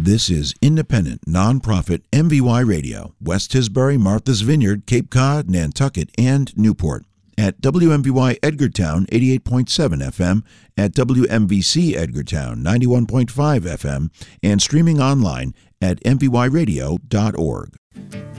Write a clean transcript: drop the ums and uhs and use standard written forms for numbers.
This is independent, nonprofit MVY Radio, West Tisbury, Martha's Vineyard, Cape Cod, Nantucket, and Newport. At WMVY Edgartown 88.7 FM, at WMVC Edgartown 91.5 FM, and streaming online at mvyradio.org.